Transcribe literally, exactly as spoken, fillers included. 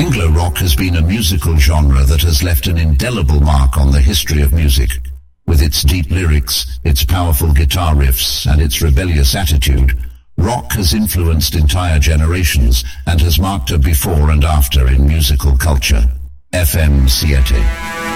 Anglo rock has been a musical genre that has left an indelible mark on the history of music. With its deep lyrics, its powerful guitar riffs, and its rebellious attitude, rock has influenced entire generations and has marked a before and after in musical culture. F M siete.